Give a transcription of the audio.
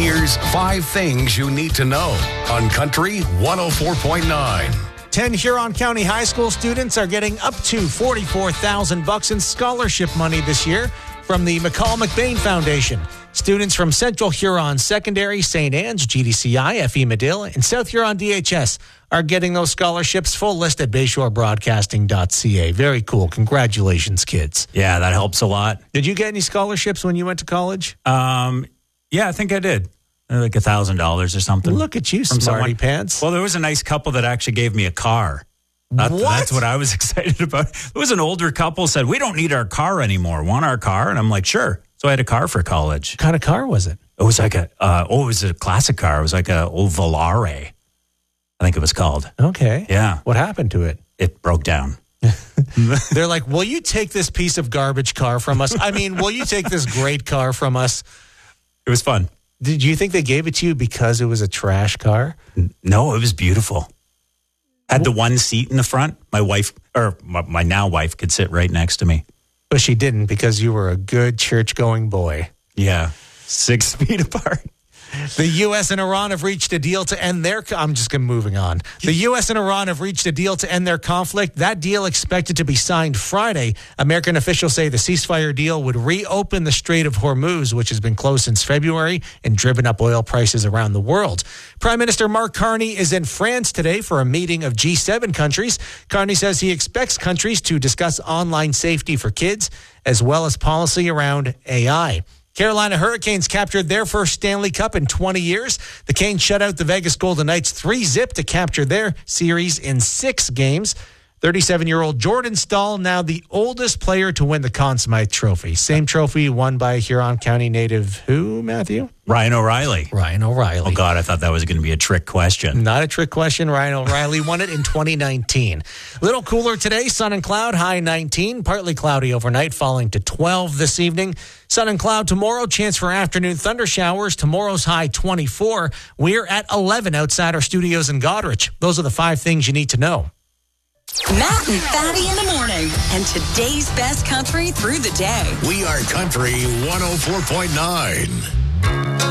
Here's 5 things you need to know on Country 104.9. 10 Huron County High School students are getting up to $44,000 in scholarship money this year from the McCall McBain Foundation. Students from Central Huron Secondary, St. Anne's, GDCI, FE Medill, and South Huron DHS are getting those scholarships. Full list at bayshorebroadcasting.ca. Very cool. Congratulations, kids. Yeah, that helps a lot. Did you get any scholarships when you went to college? Yeah, I think I did. Like $1,000 or something. Look at you, smarty pants. Well, there was a nice couple that actually gave me a car. That's what I was excited about. There was an older couple said, we don't need our car anymore. Want our car? And I'm like, sure. So I had a car for college. What kind of car was it? It was like it was a classic car. It was like a old Volare, I think it was called. Okay. Yeah. What happened to it? It broke down. They're like, will you take this piece of garbage car from us? I mean, will you take this great car from us? It was fun. Did you think they gave it to you because it was a trash car? No, it was beautiful. Had the one seat in the front. My wife, or my now wife, could sit right next to me. But she didn't because you were a good church-going boy. Yeah, 6 feet apart. The U.S. and Iran have reached a deal to end their... I'm just moving on. The U.S. and Iran have reached a deal to end their conflict. That deal expected to be signed Friday. American officials say the ceasefire deal would reopen the Strait of Hormuz, which has been closed since February and driven up oil prices around the world. Prime Minister Mark Carney is in France today for a meeting of G7 countries. Carney says he expects countries to discuss online safety for kids, as well as policy around AI. Carolina Hurricanes captured their first Stanley Cup in 20 years. The Canes shut out the Vegas Golden Knights 3-0 to capture their series in 6 games. 37-year-old Jordan Staal, now the oldest player to win the Conn Smythe Trophy. Same trophy won by Huron County native who, Matthew? Ryan O'Reilly. Ryan O'Reilly. Oh, God, I thought that was going to be a trick question. Not a trick question. Ryan O'Reilly won it in 2019. Little cooler today, sun and cloud, high 19. Partly cloudy overnight, falling to 12 this evening. Sun and cloud tomorrow, chance for afternoon thunder showers. Tomorrow's high 24. We're at 11 outside our studios in Goderich. Those are the 5 things you need to know. Matt and Fatty in the morning, and today's best country through the day. We are Country 104.9.